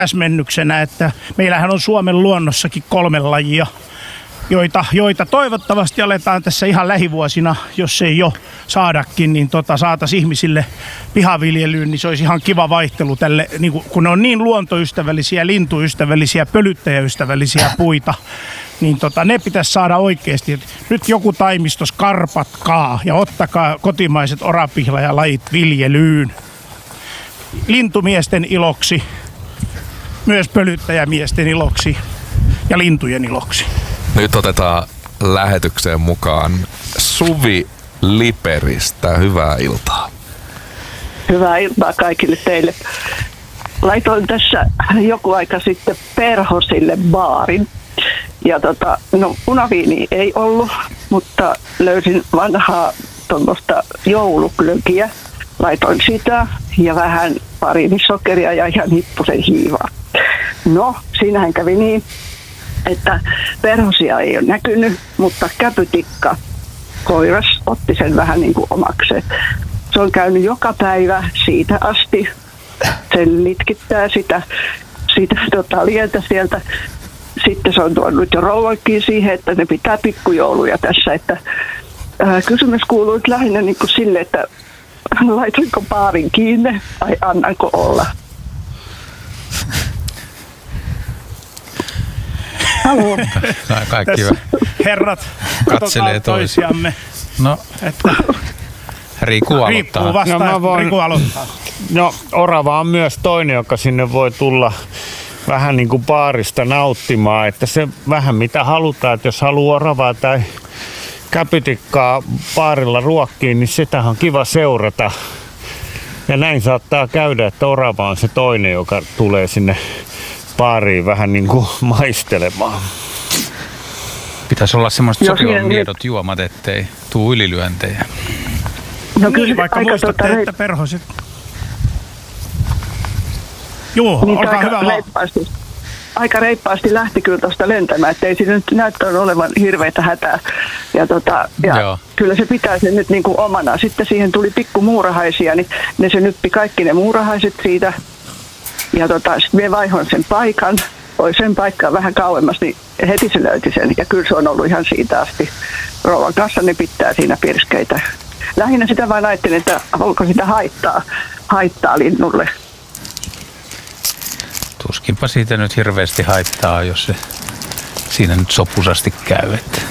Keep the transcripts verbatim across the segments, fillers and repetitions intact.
täsmennyksenä, että meillähän on Suomen luonnossakin kolme lajia, joita, joita toivottavasti aletaan tässä ihan lähivuosina, jos ei jo saadakin, niin tota, saataisiin ihmisille pihaviljelyyn, niin se olisi ihan kiva vaihtelu tälle, niin kun, kun ne on niin luontoystävällisiä, lintuystävällisiä, pölyttäjäystävällisiä puita, niin tota, ne pitäisi saada oikeasti. Nyt joku taimisto skarpatkaa ja ottakaa kotimaiset orapihlajalajit viljelyyn. Lintumiesten iloksi, myös pölyttäjämiesten iloksi ja lintujen iloksi. Nyt otetaan lähetykseen mukaan Suvi Liperistä. Hyvää iltaa. Hyvää iltaa kaikille teille. Laitoin tässä joku aika sitten perhosille baarin. Ja tota, no punaviini ei ollut, mutta löysin vanhaa tuommoista jouluklökiä. Laitoin sitä ja vähän pariinisokeria ja ihan hippusen hiivaa. No, siinähän kävi niin, että perhosia ei ole näkynyt, mutta käpytikka koiras otti sen vähän niin kuin omakseen. Se on käynyt joka päivä siitä asti. Sen litkittää sitä, sitä tota, lieltä sieltä. Sitten se on tuonut jo rouvakin siihen, että ne pitää pikkujouluja tässä. Että, ää, kysymys kuuluu lähinnä niin kuin sille, että laitanko baarin kiinni vai annanko olla? Haloo. No, kaikki herrat katselee toisiamme. No, että Riku aloittaa. Riippuu vastaan, no, voin, Riku aloittaa. No, orava on myös toinen, joka sinne voi tulla vähän niin kuin baarista nauttimaan. Että se vähän mitä halutaan, että jos haluaa oravaa tai käpytikkaa baarilla ruokkiin, niin sitähän on kiva seurata. Ja näin saattaa käydä, että orava on se toinen, joka tulee sinne baariin vähän niin kuin maistelemaan. Pitäisi olla semmoiset sopivan miedot juomat, ettei tuu ylilyöntejä. No kyllä, vaikka muistatte, tota, että perhoset. Joo, niin olkaa hyvä vaan. Aika reippaasti lähti kyllä tuosta lentämään, ettei siinä nyt näyttänyt olevan hirveitä hätää. Ja, tota, ja kyllä se pitää sen nyt niin kuin omana. Sitten siihen tuli pikku muurahaisia, niin ne se nyppi kaikki ne muurahaiset siitä. Ja tota, sitten minä vaihoin sen paikan,oi sen paikkaan vähän kauemmas, niin heti se löyti sen. Ja kyllä se on ollut ihan siitä asti. Rouvan kanssa ne pitää siinä pirskeitä. Lähinnä sitä vain ajattelin, että onko sitä haittaa, haittaa linnulle. Tuskinpa siitä nyt hirveästi haittaa, jos se siinä nyt sopusasti käy. Että,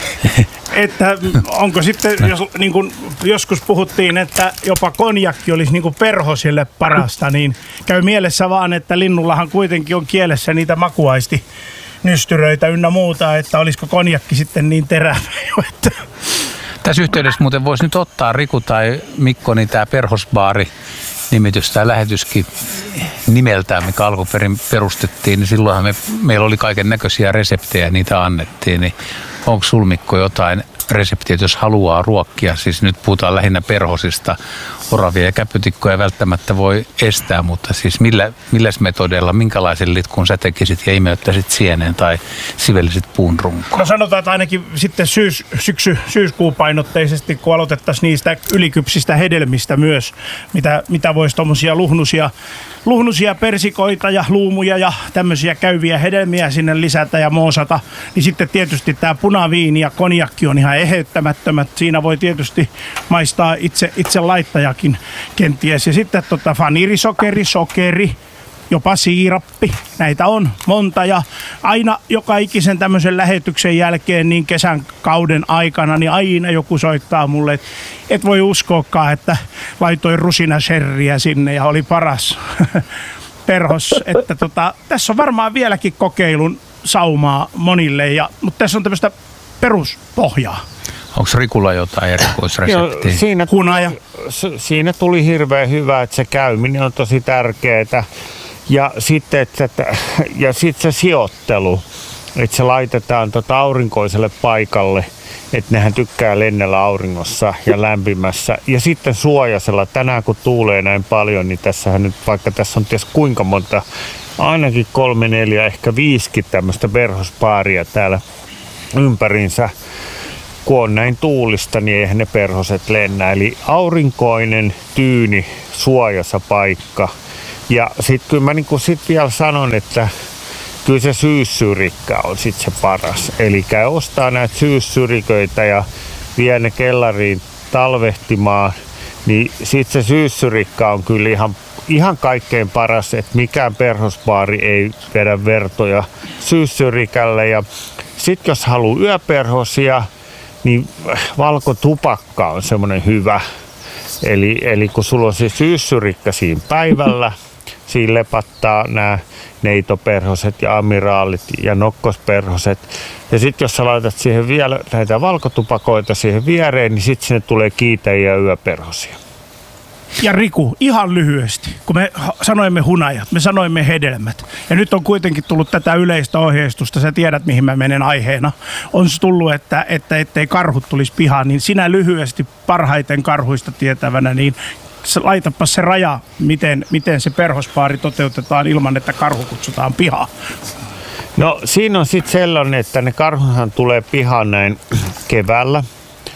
että onko sitten, no. jos niin kuin joskus puhuttiin, että jopa konjakki olisi niin kuin perhosille parasta, niin käy mielessä vaan, että linnullahan kuitenkin on kielessä niitä makuaisti nystyröitä ynnä muuta, että olisiko konjakki sitten niin terävä jo, että... Tässä yhteydessä muuten voisi nyt ottaa Riku tai Mikko, niin tämä perhosbaari nimitys, tämä lähetyskin nimeltään, mikä alkuperin perustettiin, niin silloinhan me, meillä oli kaiken näköisiä reseptejä, niitä annettiin, niin onko sul Mikko jotain reseptiä, jos haluaa ruokkia, siis nyt puhutaan lähinnä perhosista, oravia ja käpytikkoja välttämättä voi estää, mutta siis millä, milläs metodeilla, minkälaisen litkun sä tekisit ja imeyttäisit sieneen tai sivelisit puun runkoon? No sanotaan, että ainakin sitten syys, syksy, syyskuupainotteisesti, kun aloitettaisiin niistä ylikypsistä hedelmistä myös, mitä, mitä voisi tuommoisia luhnusia, luhnusia persikoita ja luumuja ja tämmöisiä käyviä hedelmiä sinne lisätä ja moosata, niin sitten tietysti tämä punaviini ja konjakki on ihan eheyttämättömät. Siinä voi tietysti maistaa itse, itse laittajakin kenties. Ja sitten tota vaniirisokeri, sokeri, jopa siirappi. Näitä on monta ja aina joka ikisen tämmöisen lähetyksen jälkeen niin kesän kauden aikana, niin aina joku soittaa mulle, että et voi uskoakaan, että laitoin rusinasherriä sinne ja oli paras perhos. Että tota, tässä on varmaan vieläkin kokeilun saumaa monille, ja, mutta tässä on tämmöistä peruspohjaa. Onko Rikulla jotain erikoisreseptiä? Joo, siinä, Hunaja. Siinä tuli hirveän hyvä, että se käyminen on tosi tärkeää. Ja sitten että, ja sit se sijoittelu, että se laitetaan tota aurinkoiselle paikalle, että nehän tykkää lennellä auringossa ja lämpimässä. Ja sitten suojasella, tänään kun tuulee näin paljon, niin tässähän nyt, vaikka tässä on ties kuinka monta, ainakin kolme, neljä, ehkä viisikin tämmöistä perhospaaria täällä ympäriinsä. Kun on näin tuulista, niin eihän ne perhoset lennä. Eli aurinkoinen, tyyni, suojassa paikka. Ja sitten kyllä mä niin kuin sit vielä sanon, että kyllä se syyssyrikkä on sitten se paras. Eli käy ostaa näitä syyssyriköitä ja vie ne kellariin talvehtimaan, niin sitten se syyssyrikkä on kyllä ihan, ihan kaikkein paras, että mikään perhosbaari ei vedä vertoja syyssyrikälle. Ja sitten jos haluaa yöperhosia, niin valkotupakka on semmoinen hyvä. Eli, eli kun sulla on se syyssyrikkä siinä päivällä, siinä lepattaa nämä neitoperhoset ja amiraalit ja nokkosperhoset. Ja sitten jos sä laitat siihen vielä näitä valkotupakoita siihen viereen, niin sitten sinne tulee kiitäjiä ja yöperhosia. Ja Riku, ihan lyhyesti, kun me sanoimme hunajat, me sanoimme hedelmät, ja nyt on kuitenkin tullut tätä yleistä ohjeistusta, sä tiedät mihin mä menen aiheena, on se tullut, että, että ettei karhut tulisi pihaan, niin sinä lyhyesti parhaiten karhuista tietävänä, niin laitapa se raja, miten, miten se perhospaari toteutetaan ilman, että karhu kutsutaan pihaan. No siinä on sitten sellainen, että ne karhuhan tulee pihaan näin keväällä.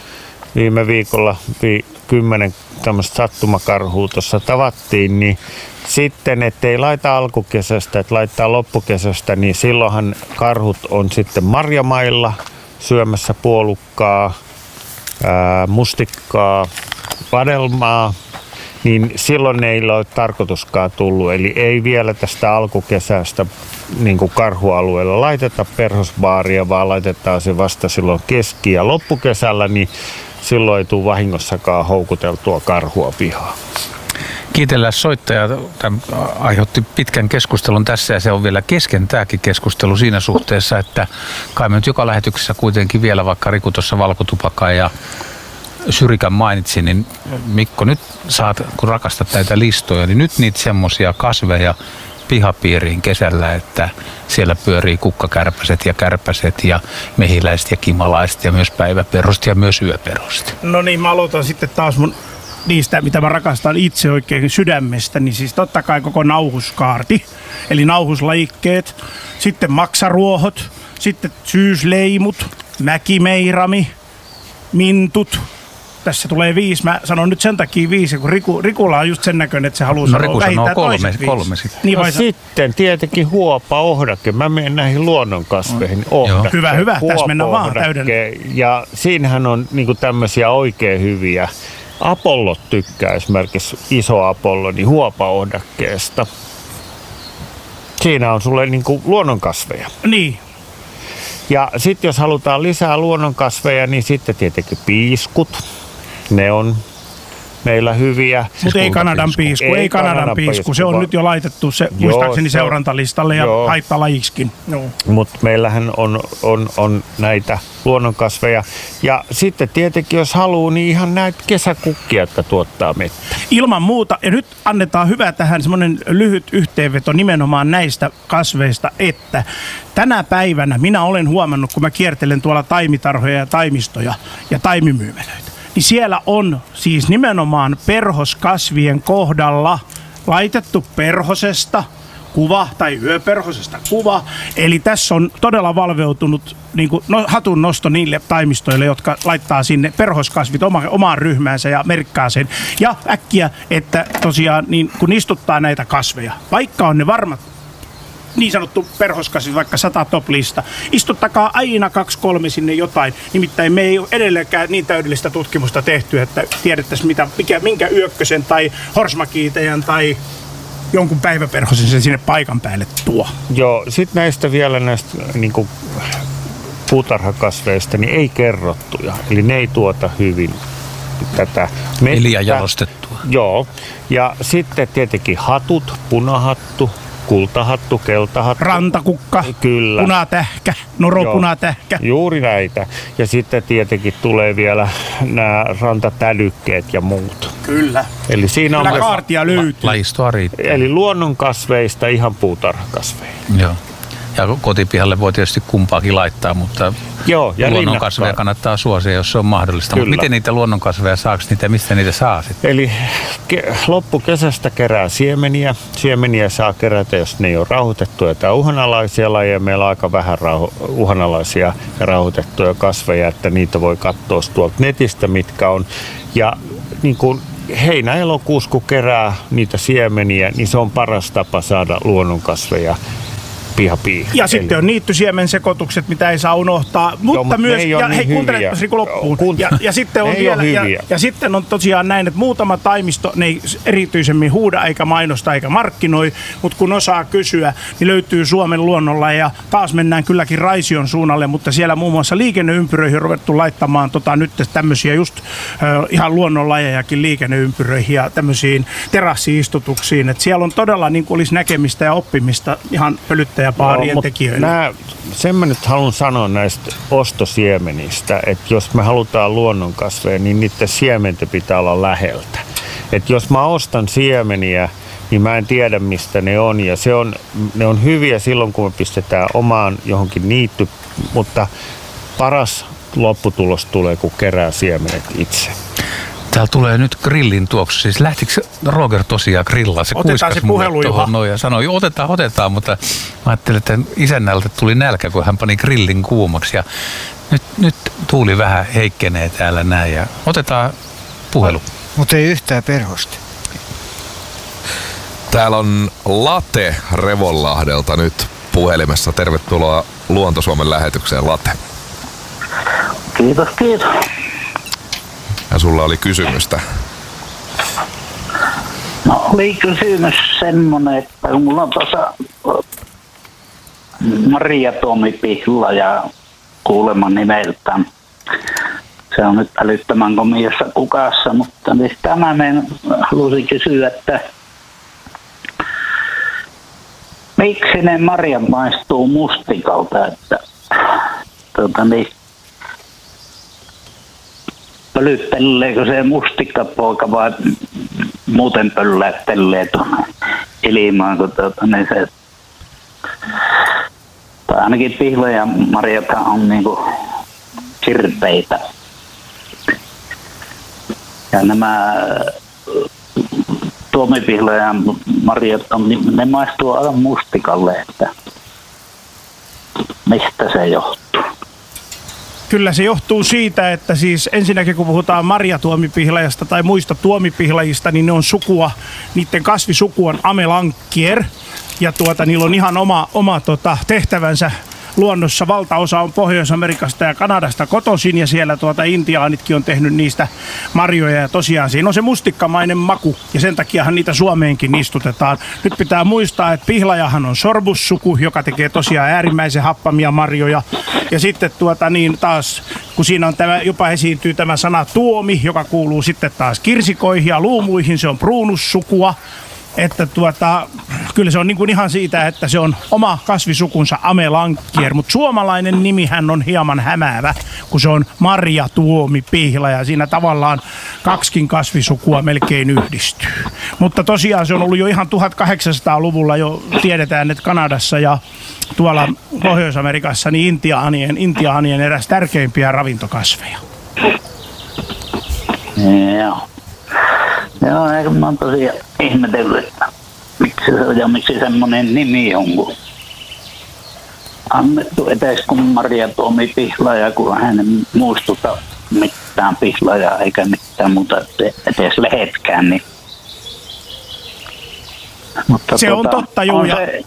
Viime viikolla vi, kymmenen tämmöistä sattumakarhua tuossa tavattiin, niin sitten ettei laita alkukesästä, että laittaa loppukesästä, niin silloinhan karhut on sitten marjamailla syömässä puolukkaa, ää, mustikkaa, vadelmaa, niin silloin ne ei ole tarkoituskaan tullut. Eli ei vielä tästä alkukesästä niin kuin karhualueella laiteta perhosbaaria, vaan laitetaan se vasta silloin keski- ja loppukesällä, niin silloin ei tule vahingossakaan houkuteltua karhua pihaan. Kiitellään soittaja. Tämä aiheutti pitkän keskustelun tässä ja se on vielä kesken tämäkin keskustelu siinä suhteessa, että kai me nyt joka lähetyksessä kuitenkin vielä, vaikka Riku tuossa valkotupakaa ja syrikän mainitsin, niin Mikko, nyt saat, kun rakastat näitä listoja, niin nyt niitä semmoisia kasveja pihapiiriin kesällä, että siellä pyörii kukkakärpäset ja kärpäset ja mehiläiset ja kimalaiset ja myös päiväperhoset ja myös yöperhoset. No niin, mä aloitan sitten taas mun niistä, mitä mä rakastan itse oikein sydämestä, niin siis totta kai koko nauhuskaarti, eli nauhuslajikkeet, sitten maksaruohot, sitten syysleimut, mäkimeirami, mintut. Tässä tulee viisi. Mä sanon nyt sen takia viisi, kun Riku, Rikulla on just sen näköinen, että se haluaa no, sanoa vähintään kolme, kolme sitten. Niin no vai sitten tietenkin huopa, ohdake. Mä menen näihin luonnonkasveihin. Ohdake, hyvä, hyvä. Tässä mennään vaan täyden. Ja siinähän on niinku tämmöisiä oikein hyviä. Apollot tykkää esimerkiksi iso apollo, niin huopaohdakkeesta. Siinä on sulle niinku luonnonkasveja. Niin. Ja sitten jos halutaan lisää luonnonkasveja, niin sitten tietenkin piiskut. Ne on meillä hyviä. Mutta ei Kanadan piisku, ei, ei Kanadan, Kanadan piisku. piisku. Se on va- nyt jo laitettu se, joo, muistaakseni se seurantalistalle ja joo. haittalajiksikin. Mutta meillähän on, on, on näitä luonnonkasveja. Ja sitten tietenkin jos haluaa, niin ihan näitä kesäkukkia, jotka tuottaa mettä. Ilman muuta. Ja nyt annetaan hyvä tähän semmoinen lyhyt yhteenveto nimenomaan näistä kasveista, että tänä päivänä minä olen huomannut, kun mä kiertelen tuolla taimitarhoja ja taimistoja ja taimimyymälöitä, niin siellä on siis nimenomaan perhoskasvien kohdalla laitettu perhosesta kuva tai yöperhosesta kuva. Eli tässä on todella valveutunut niin kuin, no, hatun nosto niille taimistoille, jotka laittaa sinne perhoskasvit oma, omaan ryhmäänsä ja merkkaa sen. Ja äkkiä, että tosiaan niin kun istuttaa näitä kasveja, vaikka on ne varmat niin sanottu perhoskasvi, vaikka sata top-lista. Istuttakaa aina kaksi kolme sinne jotain. Nimittäin me ei ole edelleenkään niin täydellistä tutkimusta tehty, että tiedettäisiin mitä, mikä, minkä yökkösen tai horsmakiitejan tai jonkun päiväperhosen sen sinne paikan päälle tuo. Joo, sitten näistä vielä näistä niin kuin puutarhakasveista, niin ei kerrottuja. Eli ne ei tuota hyvin tätä mettä. Eli jalostettua. Joo, ja sitten tietenkin hatut, punahattu, kultahattu, keltahattu. Rantakukka, kyllä. Punatähkä, noropunatähkä. Juuri näitä. Ja sitten tietenkin tulee vielä nämä rantatädykkeet ja muut. Kyllä. Eli siinä Kyllä on kaartia löytyy. Lajistoa riittää. Eli luonnonkasveista ihan puutarhakasveja. Joo. Ja kotipihalle voi tietysti kumpaakin laittaa, mutta joo, ja luonnonkasveja kannattaa suosia, jos se on mahdollista. Mutta miten niitä luonnonkasveja saako niitä, mistä niitä saa sitten? Eli ke- loppukesästä kerää siemeniä. Siemeniä saa kerätä, jos ne ei ole rauhoitettuja tai uhanalaisia lajeja. Meillä on aika vähän rauho- uhanalaisia ja rauhoitettuja kasveja, että niitä voi katsoa tuolta netistä, mitkä on. Ja niin kuin heinä-elokuussa, kun kerää niitä siemeniä, niin se on paras tapa saada luonnonkasveja pihapiihin. Ja sitten on niittysiemensekoitukset, mitä ei saa unohtaa, mutta Joo, myös, ja niin hei kuuntele loppuun, Kunt- ja, ja, sitten on vielä, ja, ja sitten on tosiaan näin, että muutama taimisto, ne ei erityisemmin huuda, eikä mainosta, eikä markkinoi, mutta kun osaa kysyä, niin löytyy Suomen luonnolla, ja taas mennään kylläkin Raision suunnalle, mutta siellä muun muassa liikenneympyröihin on ruvettu laittamaan tota, nyt tämmöisiä just äh, ihan luonnonlajejakin liikenneympyröihin ja tämmöisiin terassiistutuksiin, että siellä on todella niin kuin olisi näkemistä ja oppimista ihan pölyttäjä baarien no, tekijöille. Nää, sen mä nyt haluan sanoa näistä ostosiemenistä, että jos me halutaan luonnonkasveja, niin niiden siementen pitää olla läheltä. Että jos mä ostan siemeniä, niin mä en tiedä mistä ne on, ja se on, ne on hyviä silloin, kun me pistetään omaan johonkin niitty, mutta paras lopputulos tulee, kun kerää siemenet itse. Täällä tulee nyt grillin tuoksu. Siis lähtikö Roger tosiaan grillaa? Se otetaan se puhelu tuohon noin ja sanoi, otetaan, otetaan, mutta mä ajattelin, että isännältä tuli nälkä, kun hän pani grillin kuumaksi. Ja nyt, nyt tuuli vähän heikkenee täällä näin ja otetaan puhelu. Mutta ei yhtään perhosta. Täällä on Late Revonlahdelta nyt puhelimessa. Tervetuloa Luonto-Suomen lähetykseen, Late. Kiitos, kiitos. Ja sulla oli kysymystä. No oli kysymys semmonen, että kun mulla on tuossa Maria Tuomi Pihla ja kuuleman nimeltään. Se on nyt älyttömän komiassa kukassa, mutta niin tämä mä haluaisin kysyä, että miksi ne marjat maistuu mustikalta, että tuota niin, pölytteleekö se mustikkapoika vai muuten pöllättelee tuonne ilmaan, kun tuota, niin se, tai ainakin pihla ja marjathan on niinku kirpeitä. Ja nämä tuomipihla ja marjat on, ne maistuu aivan mustikalle, että mistä se johtuu? Kyllä se johtuu siitä, että siis ensinnäkin kun puhutaan marjatuomipihlajasta tai muista tuomipihlajista, niin ne on sukua, niiden kasvisuku on Amelanchier. Ja tuota, niillä on ihan oma, oma tota, tehtävänsä luonnossa. Valtaosa on Pohjois-Amerikasta ja Kanadasta kotoisin ja siellä tuota intiaanitkin on tehnyt niistä marjoja. Ja tosiaan siinä on se mustikkamainen maku ja sen takiahan niitä Suomeenkin istutetaan. Nyt pitää muistaa, että pihlajahan on sorbussuku, joka tekee tosiaan äärimmäisen happamia marjoja. Ja sitten tuota niin taas, kun siinä on tämä, jopa esiintyy tämä sana tuomi, joka kuuluu sitten taas kirsikoihin ja luumuihin, se on pruunussukua. Että tuota, kyllä se on niin kuin ihan siitä, että se on oma kasvisukunsa Amelanchier, mutta suomalainen nimihän on hieman hämäävä, kun se on marjatuomipihla ja siinä tavallaan kaksikin kasvisukua melkein yhdistyy. Mutta tosiaan se on ollut jo ihan tuhatkahdeksansataaluvulla jo tiedetään, että Kanadassa ja tuolla Pohjois-Amerikassa niin intiaanien, intiaanien eräs tärkeimpiä ravintokasveja. Joo. Joo, eikö mä oon tosiaan ihmetellyt, että miksi se on ja miksi semmonen nimi on, kun annettu etes kun Maria Tuomi Pihlaja, kun hän ei muistuta mitään pihlajaa eikä mitään muuta etes lehetkään, niin mutta se tuota, on totta, juu. On se,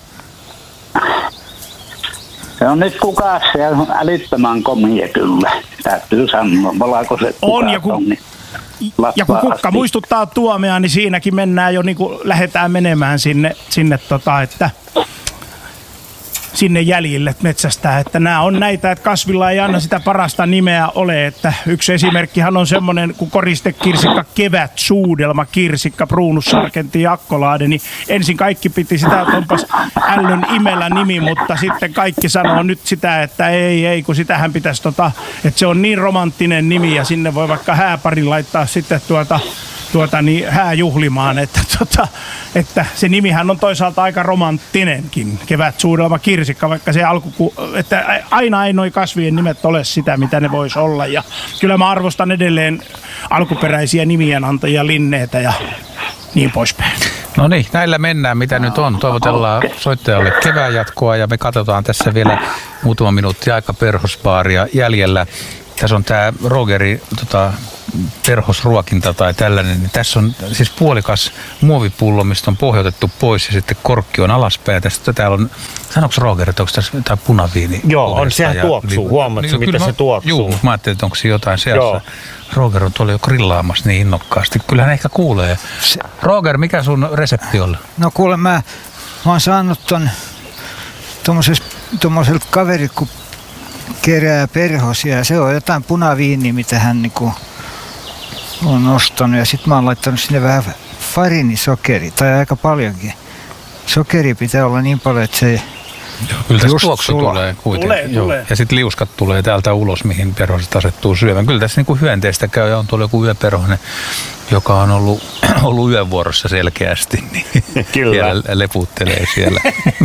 se on nyt kukassa ja on älyttömän komia kyllä, täytyy sanoa, valkoiset on, ja kun on, niin ja kun kukka muistuttaa tuomea, niin siinäkin mennään jo, niin kuin lähdetään menemään sinne, sinne tota, että sinne jäljille metsästää, että nämä on näitä, että kasvilla ei aina sitä parasta nimeä ole, että yksi esimerkkihän on semmoinen kuin koristekirsikka kevätsuudelma kirsikka pruunussarkentin jakkolaade, niin ensin kaikki piti sitä, että onpas ällön imellä nimi, mutta sitten kaikki sanoo nyt sitä, että ei, ei, kun sitähän pitäisi tota, että se on niin romanttinen nimi ja sinne voi vaikka hääparin laittaa sitten tuota tuota niin hääjuhlimaan, että, tota, että se nimihän on toisaalta aika romanttinenkin, kevätsuudelma kirsikka, vaikka se alku, että aina ei noi kasvien nimet ole sitä, mitä ne vois olla. Ja kyllä mä arvostan edelleen alkuperäisiä nimien antajia, Linneitä ja niin poispäin. No niin, näillä mennään, mitä nyt on. Toivotellaan soittajalle kevään jatkoa ja me katsotaan tässä vielä muutama minuutti aika perhosbaaria jäljellä. Tässä on tämä Rogerin tota, perhosruokinta tai tällainen, niin tässä on siis puolikas muovipullo, mistä on pohjoitettu pois ja sitten korkki on alaspäin. Ja tästä täällä on, sanoks Roger, että onko tässä jotain punaviini? Joo, on, sehän ja, tuoksuu. Huomaatko, niin, mitä se tuoksuu? Joo, mä ajattelin, että onko se jotain seassa. Roger on tuolla jo grillaamassa niin innokkaasti. Kyllähän ehkä kuulee. Se... Roger, mikä sun resepti on? No kuule, mä, mä oon saanut ton tommoselta kaverit, kun kerää perhosia. Ja se on jotain punaviiniä, mitä hän niinku on ostanut. Ja sit mä oon laittanut sinne vähän farinisokeria, tai aika paljonkin. Sokeri pitää olla niin paljon, että se Joo, kyllä tässä tuoksu tulee kuitenkin. Tulee, Joo. tulee. Ja sitten liuskat tulee täältä ulos, mihin perhoset asettuu syömään. Kyllä tässä niinku hyönteistä käy ja on tuolla joku yöperhonen, joka on ollut, ollut yövuorossa selkeästi. Niin kyllä. Vielä leputtelee siellä.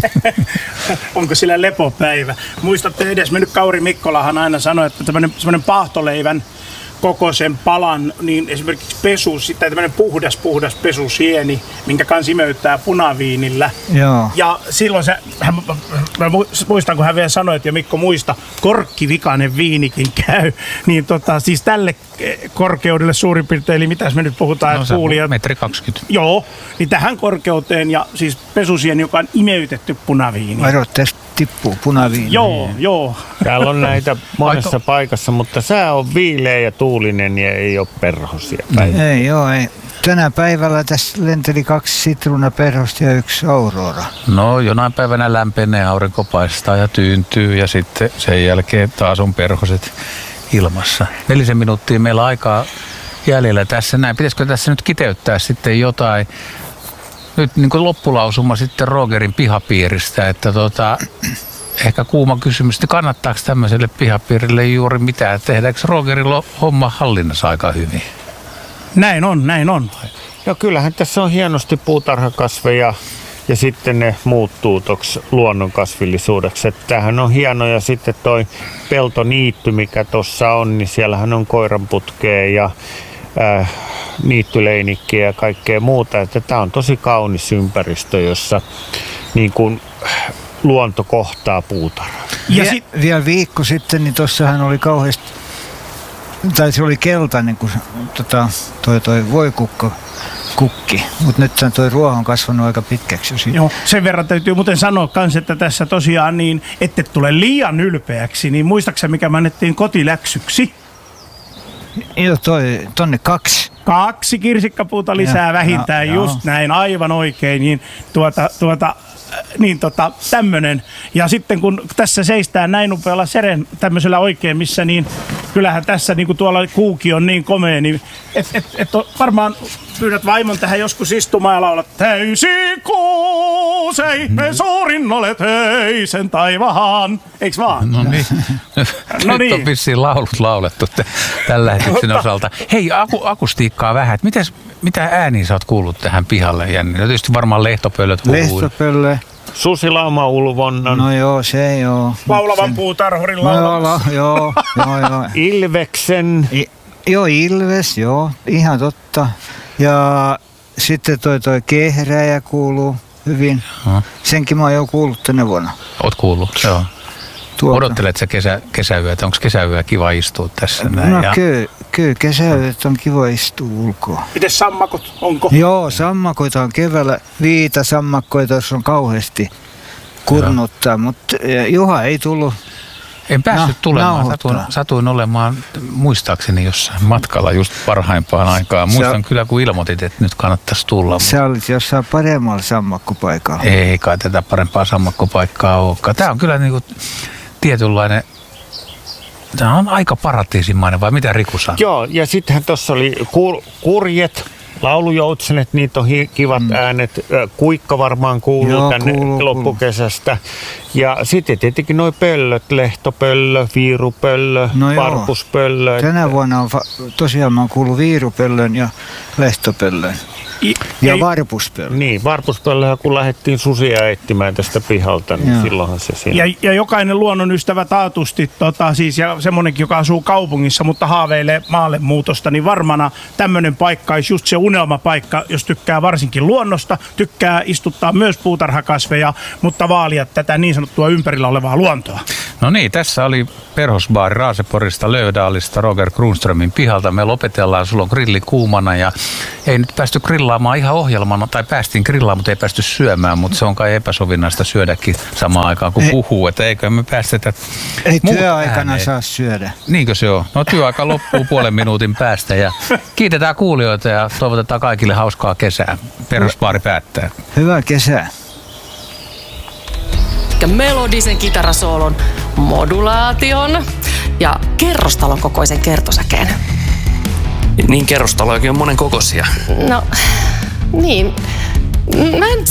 Onko sillä lepopäivä? Muistatte edes, mennyt Kauri Mikkolahan aina sanoi, että tämmöinen paahtoleivän kokoisen palan, niin esimerkiksi pesu, tai tämmöinen puhdas, puhdas pesusieni, minkä kanssa imeyttää punaviinillä. Joo. Ja silloin se, hän, mä muistan, kun hän vielä sanoi, että ja Mikko muista, korkkivikainen viinikin käy. Niin tota, siis tälle korkeudelle suurin piirtein, eli mitäs me nyt puhutaan, no, että kuulijat. metri kaksikymmentä. Joo, niin tähän korkeuteen ja siis pesusieni, joka on imeytetty punaviini. Varo, tästä tippuu punaviini. Joo, joo. Täällä on näitä monessa Aika... paikassa, mutta sää on viileä ja tuulinen ja ei ole perhosia. Mm. Ei joo, ei. Tänä päivällä tässä lenteli kaksi sitruunaperhosta ja yksi aurora. No jonain päivänä lämpenee, aurinko paistaa ja tyyntyy ja sitten sen jälkeen taas on perhoset ilmassa. Nelisen minuuttia meillä on aikaa jäljellä tässä näin. Pitäisikö tässä nyt kiteyttää sitten jotain? Nyt niin kuin loppulausuma sitten Rogerin pihapiiristä, että tota, ehkä kuuma kysymys, että kannattaako tämmöiselle pihapiirille juuri mitään? Tehdäänkö Rogerilla homma hallinnassa aika hyvin? Näin on, näin on. No kyllähän tässä on hienosti puutarhakasveja ja sitten ne muuttuu toksi luonnonkasvillisuudeksi. Että tämähän on hieno ja sitten toi peltoniitty, mikä tuossa on, niin siellähän on koiranputkea ja äh, niittyleinikkiä ja kaikkea muuta. Että tämä on tosi kaunis ympäristö, jossa niin kuin luonto kohtaa puutarhaa. Ja sit... Vielä viikko sitten, niin tuossahan oli kauheasti, tai se oli keltainen, kun tota, toi, toi voikukko kukki, mutta nyt toi ruoho on kasvanut aika pitkäksi jo siitä. Joo, sen verran täytyy muuten sanoa kans, että tässä tosiaan niin, ette tule liian ylpeäksi, niin muistaakseni mikä me annettiin kotiläksyksi? Joo, toi, tonne kaksi. Kaksi kirsikkapuuta lisää ja, vähintään, ja, just joo. Näin, aivan oikein, niin tuota, tuota, niin tota, tämmönen. Ja sitten kun tässä seistään näin upealla seren tämmöisellä oikein, missä niin, kyllähän tässä niin kuin tuolla kuuki on niin komea, niin et, et, et varmaan pyydät vaimon tähän joskus istumaan ja laulat täysi kuusei, me suurin olet höisen taivahan. Eiks vaan? No niin. No Nyt on niin. vissiin laulut laulettu t- tällä lähetyksen osalta. Hei, aku, akustiikkaa vähän. Mites, mitä ääniä sä oot kuullut tähän pihalle, Jänni? No tietysti varmaan lehtopöllöt huhuun. Lehtopöllö. Susilauma ulvonnan. No joo, se joo. Laulavan sen... puutarhurin laulamassa. No, joo, joo, joo. Ilveksen. I, joo, ilves, joo, ihan totta. Ja sitten toi, toi kehräjä kuuluu hyvin. Ha. Senkin mä oon jo kuullut tänä vuonna. Oot kuullut, joo. Tuolta. Odottelet sä kesä, kesäyötä? Onko kesäyö kiva istua tässä? Näin? No ja... kyllä, kyllä kesäyöt on kiva istua ulkoa. Mites sammakot, onko? Joo, sammakoita on keväällä. Viita sammakkoita, jos on kauheasti kurnuttaa, mutta Juha ei tullut. En päässyt no, tulemaan. Satuin, satuin olemaan muistaakseni jossain matkalla just parhaimpaan aikaan. Muistan sä, kyllä, kun ilmoitit, että nyt kannattaisi tulla. Sä olit jossain paremmalla sammakkopaikalla. Ei kai tätä parempaa sammakkopaikkaa olekaan. Tämä on kyllä niinku tietynlainen, tämä on aika paratiisimainen, vai mitä Riku sanoo? Joo, ja sittenhän tuossa oli kur, kurjet, laulujoutsenet, niitä on hi- kivat mm. äänet. Kuikka varmaan kuuluu Joo, tänne kuuluu, loppukesästä. Ja sitten tietenkin noi pöllöt, lehtopöllö, viirupöllö, no varpuspöllö. Tänä vuonna on fa- tosiaan mä oon kuullut viirupöllön ja lehtopöllön. I, ja ei, varpuspöllö. Niin, varpuspöllöhän kun lähdettiin susia etsimään tästä pihalta, niin Joo. silloinhan se siinä. Ja, ja jokainen luonnonystävä taatusti, tota, siis, ja semmonenkin, joka asuu kaupungissa, mutta haaveilee maalle muutosta, niin varmana tämmöinen paikka olisi just se unelmapaikka, jos tykkää varsinkin luonnosta, tykkää istuttaa myös puutarhakasveja, mutta vaalia tätä niin sanottua ympärillä olevaa luontoa. No niin, tässä oli Perhosbaari Raaseporista, Löydaalista, Roger Kronströmin pihalta. Me lopetellaan, sulla on grilli kuumana ja ei nyt päästy grillaamaan ihan ohjelmana, tai päästiin grillaamaan, mutta ei päästy syömään, mutta se on kai epäsovinnaista syödäkin samaan aikaan kuin puhuu, että eikö me päästetä Ei työaikana ääneen. Saa syödä. Niinkö se on? No työaika loppuu puolen minuutin päästä ja kiitetään kuulijoita ja toivotetaan kaikille hauskaa kesää. Perhosbaari päättää. Hyvää kesää. Melodisen kitarasoolon, modulaation ja kerrostalon kokoisen kertosäkeen. Niin kerrostalojakin on monen kokoisia. No, niin. Mä en...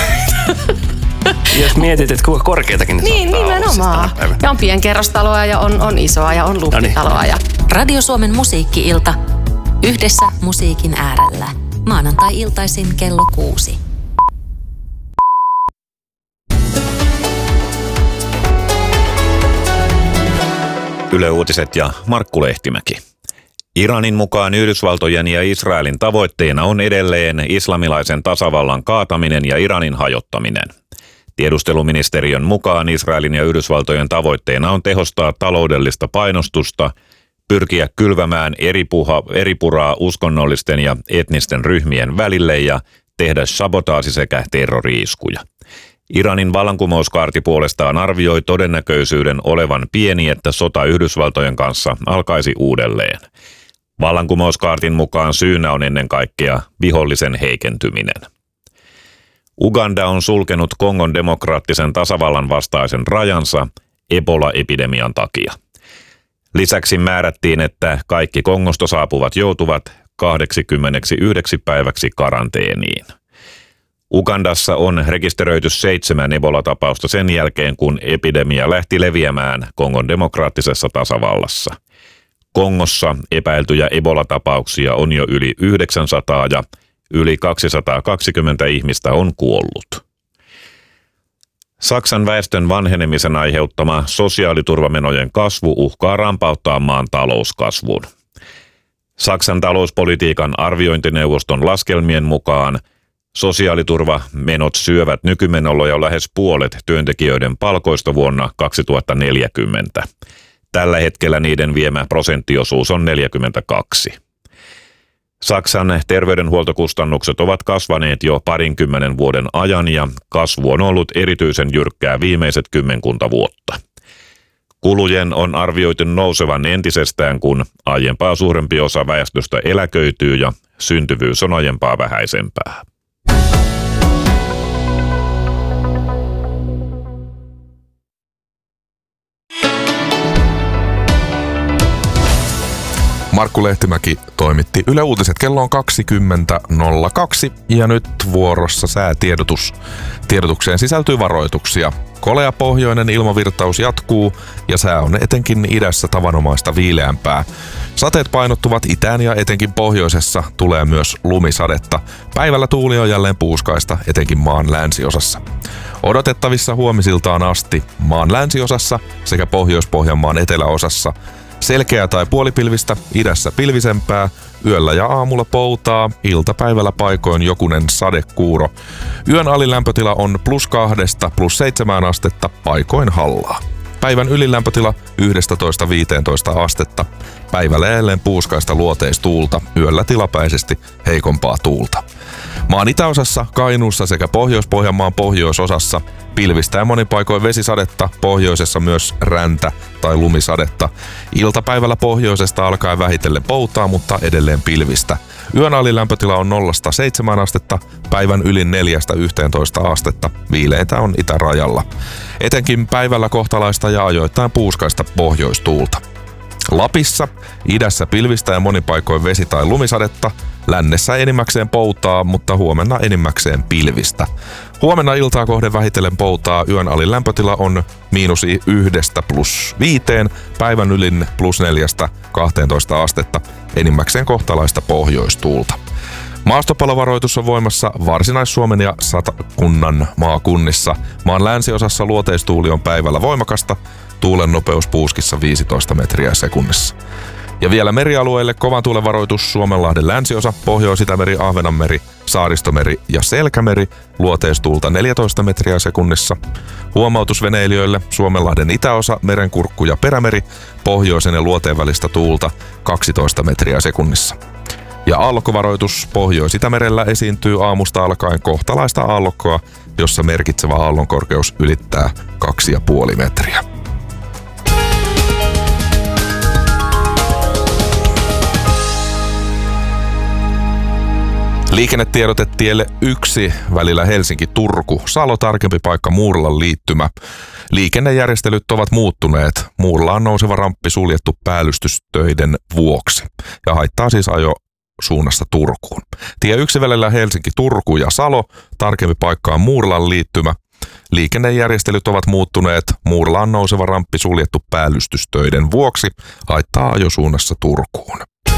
Jos mietit, että kuinka korkeitakin ne niin, nimenomaan. Ja on pienkerrostaloa ja on, on isoa ja on luhtitaloa. Ja... Radio Suomen musiikki-ilta. Yhdessä musiikin äärellä. Maanantai-iltaisin kello kuusi. Yle Uutiset ja Markku Lehtimäki. Iranin mukaan Yhdysvaltojen ja Israelin tavoitteena on edelleen islamilaisen tasavallan kaataminen ja Iranin hajottaminen. Tiedusteluministeriön mukaan Israelin ja Yhdysvaltojen tavoitteena on tehostaa taloudellista painostusta, pyrkiä kylvämään eripuha, eripuraa uskonnollisten ja etnisten ryhmien välille ja tehdä sabotaasi sekä terrori-iskuja. Iranin vallankumouskaarti puolestaan arvioi todennäköisyyden olevan pieni, että sota Yhdysvaltojen kanssa alkaisi uudelleen. Vallankumouskaartin mukaan syynä on ennen kaikkea vihollisen heikentyminen. Uganda on sulkenut Kongon demokraattisen tasavallan vastaisen rajansa Ebola-epidemian takia. Lisäksi määrättiin, että kaikki Kongosta saapuvat joutuvat kaksikymmentäyhdeksän päiväksi karanteeniin. Ugandassa on rekisteröity seitsemän Ebola-tapausta sen jälkeen, kun epidemia lähti leviämään Kongon demokraattisessa tasavallassa. Kongossa epäiltyjä Ebola-tapauksia on jo yli yhdeksänsataa ja yli kaksisataakaksikymmentä ihmistä on kuollut. Saksan väestön vanhenemisen aiheuttama sosiaaliturvamenojen kasvu uhkaa rampauttaa maan talouskasvun. Saksan talouspolitiikan arviointineuvoston laskelmien mukaan sosiaaliturvamenot syövät nykymenolla jo lähes puolet työntekijöiden palkoista vuonna kaksituhattaneljäkymmentä. Tällä hetkellä niiden viemä prosenttiosuus on neljäkymmentäkaksi. Saksan terveydenhuoltokustannukset ovat kasvaneet jo parinkymmenen vuoden ajan ja kasvu on ollut erityisen jyrkkää viimeiset kymmenkunta vuotta. Kulujen on arvioitu nousevan entisestään, kun aiempaa suurempi osa väestöstä eläköityy ja syntyvyys on aiempaa vähäisempää. Markku Lehtimäki toimitti Yle Uutiset. Kello on kaksikymmentä nolla kaksi ja nyt vuorossa säätiedotus. Tiedotukseen sisältyy varoituksia. Kolea pohjoinen ilmavirtaus jatkuu ja sää on etenkin idässä tavanomaista viileämpää. Sateet painottuvat itään ja etenkin pohjoisessa tulee myös lumisadetta. Päivällä tuuli on jälleen puuskaista, etenkin maan länsiosassa. Odotettavissa huomisiltaan asti maan länsiosassa sekä Pohjois-Pohjanmaan eteläosassa selkeää tai puolipilvistä, idässä pilvisempää, yöllä ja aamulla poutaa, iltapäivällä paikoin jokunen sadekuuro. Yön alilämpötila on plus kahdesta plus seitsemään astetta, paikoin hallaa. Päivän ylilämpötila yksitoista viisitoista astetta. Päivällä jälleen puuskaista luoteistuulta, yöllä tilapäisesti heikompaa tuulta. Maan itäosassa, Kainuussa sekä Pohjois-Pohjanmaan pohjoisosassa pilvistä ja monin paikoin vesisadetta, pohjoisessa myös räntä- tai lumisadetta. Iltapäivällä pohjoisesta alkaen vähitellen poutaa, mutta edelleen pilvistä. Yön alilämpötila on nollasta seitsemään astetta, päivän yli neljästä yhteentoista astetta, viileintä on itärajalla. Etenkin päivällä kohtalaista ja ajoittain puuskaista pohjoistuulta. Lapissa, idässä pilvistä ja monin paikoin vesi- tai lumisadetta, lännessä enimmäkseen poutaa, mutta huomenna enimmäkseen pilvistä. Huomenna iltaa kohden vähitellen poutaa, yön alin lämpötila on miinus yhdestä plus viiteen, päivän ylin plus neljästä kahteentoista astetta, enimmäkseen kohtalaista pohjoistuulta. Maastopalovaroitus on voimassa Varsinais-Suomen ja Satakunnan maakunnissa. Maan länsiosassa luoteistuuli on päivällä voimakasta, tuulen nopeus puuskissa viisitoista metriä sekunnissa. Ja vielä merialueille kovan tuulen varoitus Suomenlahden länsiosa, Pohjois-Itämeri, Ahvenanmeri, Saaristomeri ja Selkämeri, luoteistuulta neljätoista metriä sekunnissa. Huomautus veneilijöille Suomenlahden itäosa, Merenkurkku ja Perämeri, pohjoisen ja luoteen välistä tuulta kaksitoista metriä sekunnissa. Ja aallokkovaroitus Pohjois-Itämerellä esiintyy aamusta alkaen kohtalaista aallokkoa, jossa merkitsevä aallonkorkeus ylittää kaksi ja puoli metriä. Liikennetiedote tielle yksi välillä Helsinki-Turku. Salo tarkempi paikka Muuralan liittymä. Liikennejärjestelyt ovat muuttuneet. Muuralaan nouseva ramppi suljettu päällystystöiden vuoksi ja haittaa siis ajo suunnasta Turkuun. Tie yksi välillä Helsinki-Turku ja Salo tarkempi paikka on Muuralan liittymä. Liikennejärjestelyt ovat muuttuneet. Muuralaan nouseva ramppi suljettu päällystystöiden vuoksi haittaa ajo suunnassa Turkuun.